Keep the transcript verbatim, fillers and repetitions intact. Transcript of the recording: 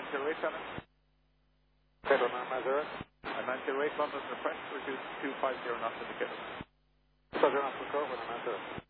zero eight, Channel. Pedro nine zero. Uh, nine zero eight, London, request, reduce two five zero knots indicated. Roger, nine zero, nine zero.